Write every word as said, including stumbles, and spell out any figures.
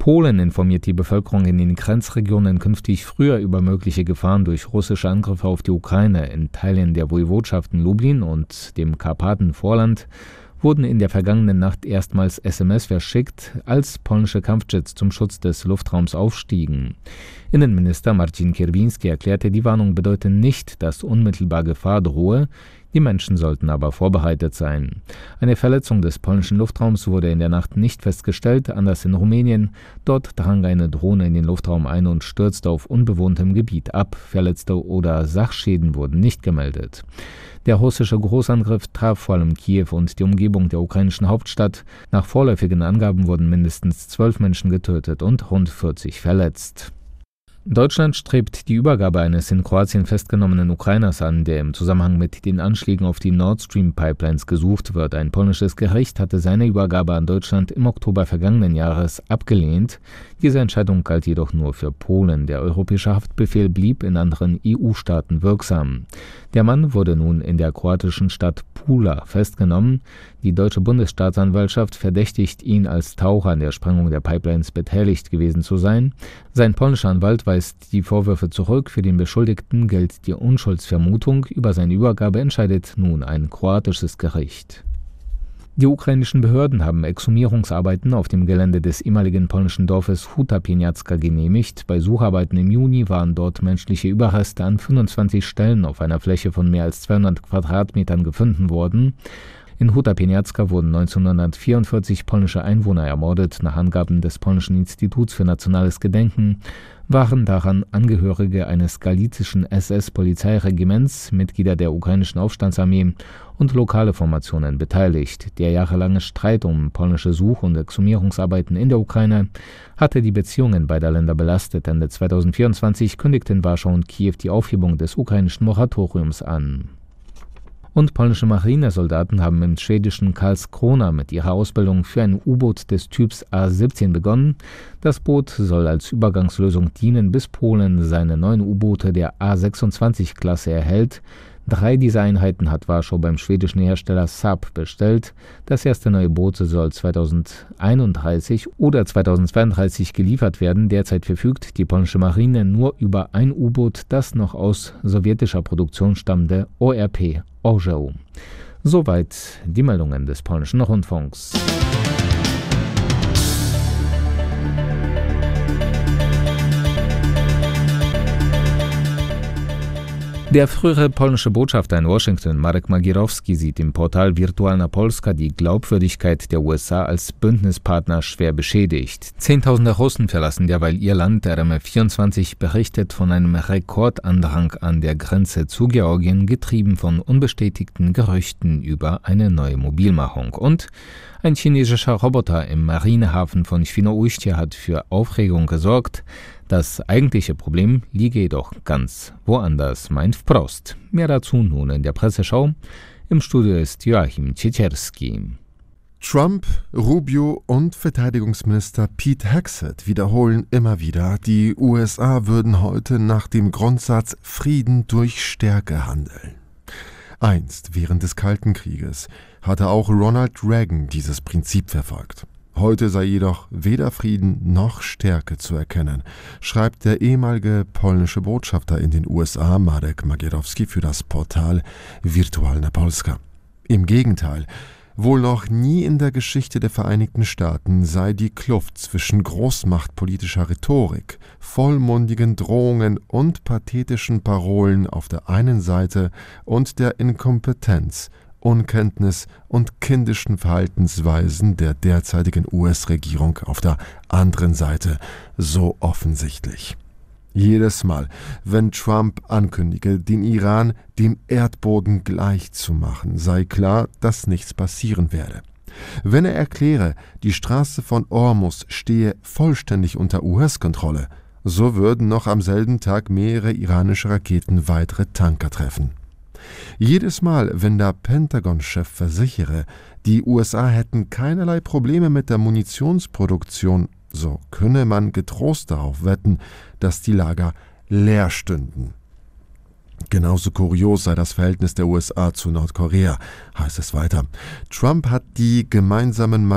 Polen informiert die Bevölkerung in den Grenzregionen künftig früher über mögliche Gefahren durch russische Angriffe auf die Ukraine. In Teilen der Woiwodschaften Lublin und dem Karpatenvorland wurden in der vergangenen Nacht erstmals S M S verschickt, als polnische Kampfjets zum Schutz des Luftraums aufstiegen. Innenminister Marcin Kierwiński erklärte, die Warnung bedeute nicht, dass unmittelbar Gefahr drohe, die Menschen sollten aber vorbereitet sein. Eine Verletzung des polnischen Luftraums wurde in der Nacht nicht festgestellt, anders in Rumänien. Dort drang eine Drohne in den Luftraum ein und stürzte auf unbewohntem Gebiet ab. Verletzte oder Sachschäden wurden nicht gemeldet. Der russische Großangriff traf vor allem Kiew und die Umgebung der ukrainischen Hauptstadt. Nach vorläufigen Angaben wurden mindestens zwölf Menschen getötet und rund vierzig verletzt. Deutschland strebt die Übergabe eines in Kroatien festgenommenen Ukrainers an, der im Zusammenhang mit den Anschlägen auf die Nord Stream Pipelines gesucht wird. Ein polnisches Gericht hatte seine Übergabe an Deutschland im Oktober vergangenen Jahres abgelehnt. Diese Entscheidung galt jedoch nur für Polen. Der europäische Haftbefehl blieb in anderen E U-Staaten wirksam. Der Mann wurde nun in der kroatischen Stadt Pula festgenommen. Die deutsche Bundesstaatsanwaltschaft verdächtigt ihn, als Taucher an der Sprengung der Pipelines beteiligt gewesen zu sein. Sein polnischer Anwalt weist die Vorwürfe zurück. Für den Beschuldigten gilt die Unschuldsvermutung. Über seine Übergabe entscheidet nun ein kroatisches Gericht. Die ukrainischen Behörden haben Exhumierungsarbeiten auf dem Gelände des ehemaligen polnischen Dorfes Huta Pieniacka genehmigt. Bei Sucharbeiten im Juni waren dort menschliche Überreste an fünfundzwanzig Stellen auf einer Fläche von mehr als zweihundert Quadratmetern gefunden worden. In Huta Pieniacka wurden neunzehnhundertvierundvierzig polnische Einwohner ermordet. Nach Angaben des Polnischen Instituts für Nationales Gedenken waren daran Angehörige eines galizischen S S-Polizeiregiments, Mitglieder der ukrainischen Aufstandsarmee und lokale Formationen beteiligt. Der jahrelange Streit um polnische Such- und Exhumierungsarbeiten in der Ukraine hatte die Beziehungen beider Länder belastet. Ende zweitausendvierundzwanzig kündigten Warschau und Kiew die Aufhebung des ukrainischen Moratoriums an. Und polnische Marinesoldaten haben im schwedischen Karlskrona mit ihrer Ausbildung für ein U-Boot des Typs A siebzehn begonnen. Das Boot soll als Übergangslösung dienen, bis Polen seine neuen U-Boote der A sechsundzwanzig-Klasse erhält. Drei dieser Einheiten hat Warschau beim schwedischen Hersteller Saab bestellt. Das erste neue Boot soll zweitausendeinunddreißig oder zweitausendzweiunddreißig geliefert werden. Derzeit verfügt die polnische Marine nur über ein U-Boot, das noch aus sowjetischer Produktion stammende O R P Orzeł. Soweit die Meldungen des polnischen Rundfunks. Der frühere polnische Botschafter in Washington, Marek Magierowski, sieht im Portal Wirtualna Polska die Glaubwürdigkeit der U S A als Bündnispartner schwer beschädigt. Zehntausende Russen verlassen derweil ihr Land. R M F vierundzwanzig berichtet von einem Rekordandrang an der Grenze zu Georgien, getrieben von unbestätigten Gerüchten über eine neue Mobilmachung. Und ein chinesischer Roboter im Marinehafen von Świnoujście hat für Aufregung gesorgt. Das eigentliche Problem liege jedoch ganz woanders, meint Wprost. Mehr dazu nun in der Presseschau. Im Studio ist Joachim Ciecierski. Trump, Rubio und Verteidigungsminister Pete Hegseth wiederholen immer wieder, die U S A würden heute nach dem Grundsatz Frieden durch Stärke handeln. Einst, während des Kalten Krieges, hatte auch Ronald Reagan dieses Prinzip verfolgt. Heute sei jedoch weder Frieden noch Stärke zu erkennen, schreibt der ehemalige polnische Botschafter in den U S A, Marek Magierowski, für das Portal Wirtualna Polska. Im Gegenteil, wohl noch nie in der Geschichte der Vereinigten Staaten sei die Kluft zwischen großmachtpolitischer Rhetorik, vollmundigen Drohungen und pathetischen Parolen auf der einen Seite und der Inkompetenz, Unkenntnis und kindischen Verhaltensweisen der derzeitigen U S-Regierung auf der anderen Seite so offensichtlich. Jedes Mal, wenn Trump ankündige, den Iran dem Erdboden gleichzumachen, sei klar, dass nichts passieren werde. Wenn er erkläre, die Straße von Hormuz stehe vollständig unter U S-Kontrolle, so würden noch am selben Tag mehrere iranische Raketen weitere Tanker treffen. Jedes Mal, wenn der Pentagon-Chef versichere, die U S A hätten keinerlei Probleme mit der Munitionsproduktion, so könne man getrost darauf wetten, dass die Lager leer stünden. Genauso kurios sei das Verhältnis der U S A zu Nordkorea, heißt es weiter. Trump hat die gemeinsamen